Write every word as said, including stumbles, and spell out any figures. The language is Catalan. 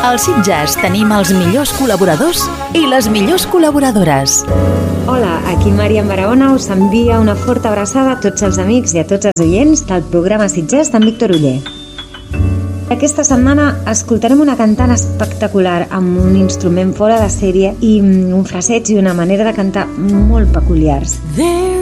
Al Sitges tenim els millors col·laboradors i les millors col·laboradores. Hola, aquí Màriam Barahona us envia una forta abraçada a tots els amics i a tots els oients del programa Sitges d'en Víctor Oller. Aquesta setmana escoltarem una cantant espectacular amb un instrument fora de sèrie i un fraseig i una manera de cantar molt peculiars.